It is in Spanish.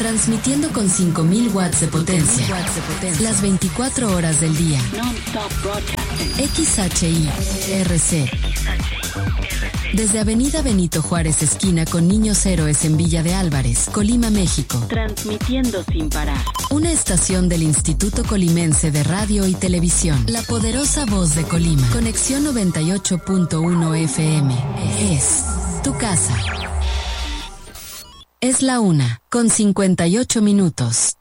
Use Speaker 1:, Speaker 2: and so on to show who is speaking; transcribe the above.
Speaker 1: transmitiendo con 5000 watts de potencia, las 24 horas del día. XHI-RC. Desde Avenida Benito Juárez, esquina con Niños Héroes en Villa de Álvarez, Colima, México.
Speaker 2: Transmitiendo sin parar.
Speaker 1: Una estación del Instituto Colimense de Radio y Televisión. La poderosa voz de Colima. Conexión 98.1 FM. Es tu casa. Es la 1:58 minutos.